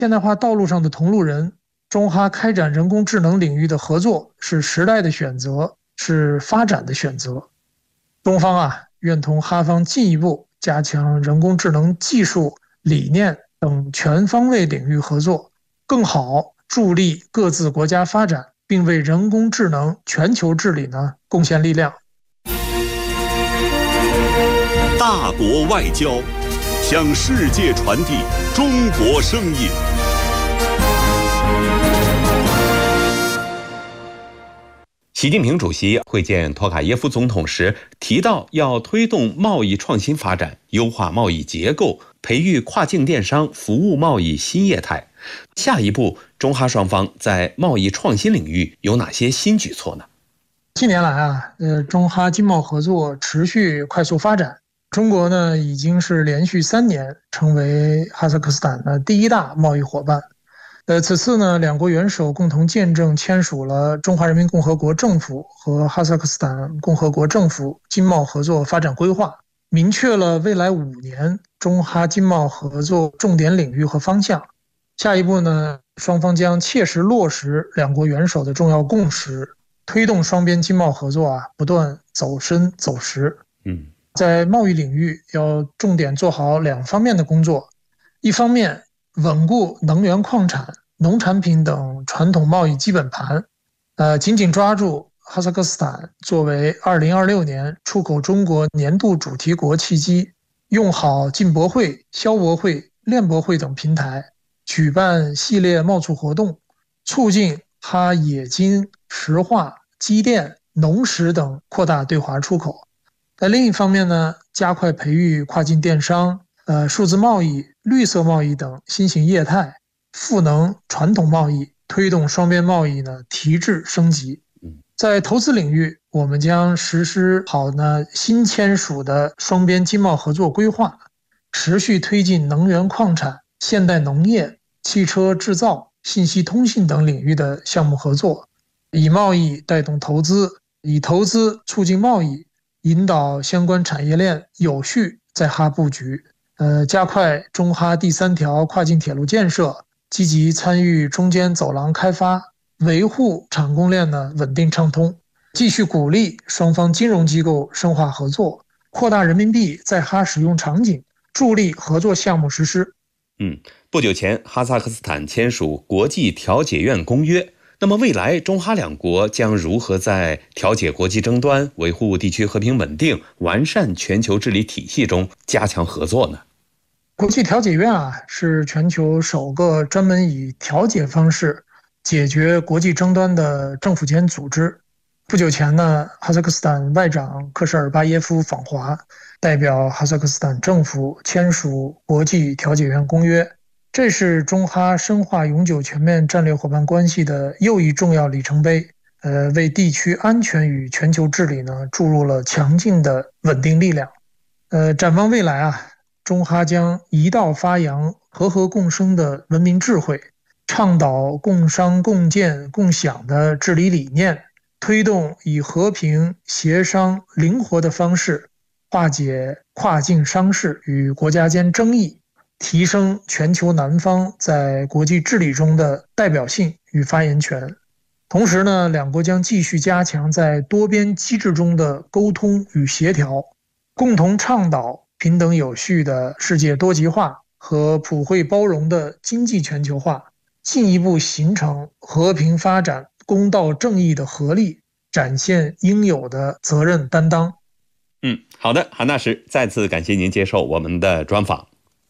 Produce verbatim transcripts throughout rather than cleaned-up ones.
现代化道路上的同路人，中哈开展人工智能领域的合作是时代的选择，是发展的选择。中方啊，愿同哈方进一步加强人工智能技术、理念等全方位领域合作，更好助力各自国家发展，并为人工智能全球治理呢贡献力量。 大国外交，向世界传递中国声音。 习近平主席会见托卡耶夫总统时提到，要推动贸易创新发展，优化贸易结构，培育跨境电商服务贸易新业态。下一步，中哈双方在贸易创新领域有哪些新举措呢？ 近年来啊，呃，中哈经贸合作持续快速发展。中国呢，已经是连续三年成为哈萨克斯坦的第一大贸易伙伴。呃，此次呢，两国元首共同见证签署了中华人民共和国政府和哈萨克斯坦共和国政府经贸合作发展规划，明确了未来五年中哈经贸合作重点领域和方向。下一步呢，双方将切实落实两国元首的重要共识，推动双边经贸合作啊不断走深走实。 嗯。 在贸易领域要重点做好两方面的工作，一方面稳固能源、矿产、农产品等传统贸易基本盘，呃，紧紧抓住哈萨克斯坦作为二零二六年出口中国年度主题国契机，用好进博会、消博会、链博会等平台，举办系列贸促活动，促进哈冶金、石化、机电、农食等扩大对华出口。在另一方面呢，加快培育跨境电商、呃数字贸易、绿色贸易等新型业态，赋能传统贸易，推动双边贸易呢提质升级。在投资领域，我们将实施好呢新签署的双边经贸合作规划，持续推进能源、矿产、现代农业、汽车制造、信息通信等领域的项目合作，以贸易带动投资，以投资促进贸易，引导相关产业链有序在哈布局，呃，加快中哈第三条跨境铁路建设，积极参与中间走廊开发，维护产供链的稳定畅通，继续鼓励双方金融机构深化合作，扩大人民币在哈使用场景，助力合作项目实施。 嗯，不久前，哈萨克斯坦签署国际调解院公约。那么未来中哈两国将如何在调解国际争端、维护地区和平稳定、完善全球治理体系中加强合作呢？ 国际调解院啊，是全球首个专门以调解方式解决国际争端的政府间组织。不久前呢，哈萨克斯坦外长克什尔巴耶夫访华，代表哈萨克斯坦政府签署国际调解院公约。这是中哈深化永久全面战略伙伴关系的又一重要里程碑，呃，为地区安全与全球治理呢注入了强劲的稳定力量。呃，展望未来啊，中哈将一道发扬和合共生的文明智慧，倡导共商共建共享的治理理念，推动以和平、协商、灵活的方式化解跨境商事与国家间争议，提升全球南方在国际治理中的代表性与发言权。同时呢，两国将继续加强在多边机制中的沟通与协调，共同倡导平等有序的世界多极化和普惠包容的经济全球化，进一步形成和平发展、公道正义的合力，展现应有的责任担当。 嗯，好的，韩大使，再次感谢您接受我们的专访。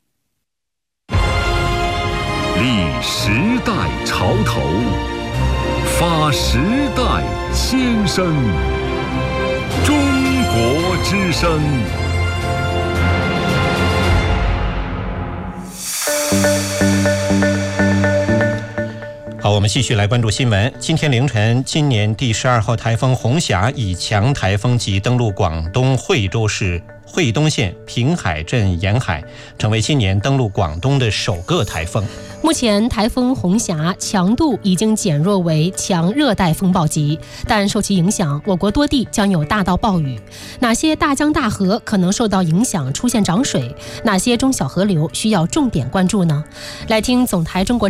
立时代潮头，发时代先声，中国之声。 好，我们继续来关注新闻。今天凌晨，今年第十二号台风红霞以强台风级登陆广东惠州市惠东县平海镇沿海，成为今年登陆广东的首个台风。 目前台风红霞强度已经减弱为强热带风暴级，但受其影响，我国多地将有大到暴雨。哪些大江大河可能受到影响出现涨水？哪些中小河流需要重点关注呢？来听总台中国